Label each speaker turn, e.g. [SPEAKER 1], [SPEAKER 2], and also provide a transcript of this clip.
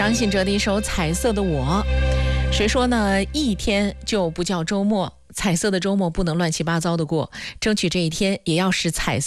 [SPEAKER 1] 张信哲的一首《彩色的我》。谁说呢？一天就不叫周末，彩色的周末不能乱七八糟的过，争取这一天也要使彩色